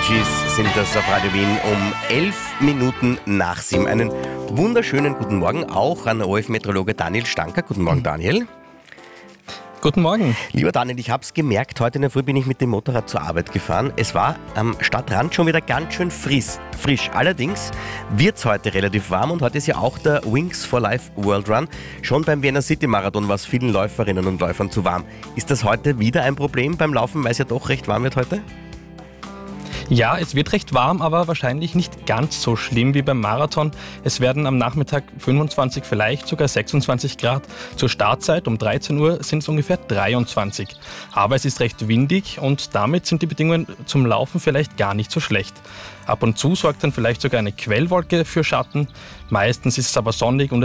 Gees sind das auf Radio Wien um 11 Minuten nach 7. Einen wunderschönen guten Morgen auch an ORF-Meteorologe Daniel Stanker. Guten Morgen, Daniel. Guten Morgen. Lieber Daniel, ich habe es gemerkt, heute in der Früh bin ich mit dem Motorrad zur Arbeit gefahren. Es war am Stadtrand schon wieder ganz schön frisch. Allerdings wird es heute relativ warm und heute ist ja auch der Wings for Life World Run. Schon beim Vienna City Marathon war es vielen Läuferinnen und Läufern zu warm. Ist das heute wieder ein Problem beim Laufen, weil es ja doch recht warm wird heute? Ja, es wird recht warm, aber wahrscheinlich nicht ganz so schlimm wie beim Marathon. Es werden am Nachmittag 25, vielleicht sogar 26 Grad. Zur Startzeit um 13 Uhr sind es ungefähr 23. Aber es ist recht windig und damit sind die Bedingungen zum Laufen vielleicht gar nicht so schlecht. Ab und zu sorgt dann vielleicht sogar eine Quellwolke für Schatten. Meistens ist es aber sonnig und